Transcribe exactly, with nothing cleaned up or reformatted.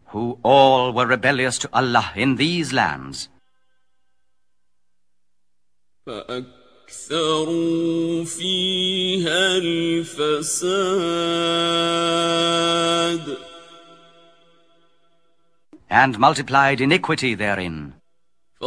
who all were rebellious to Allah in these lands. فَأَكْثَرُوا فِيهَا الْفَسَادَ And multiplied iniquity therein.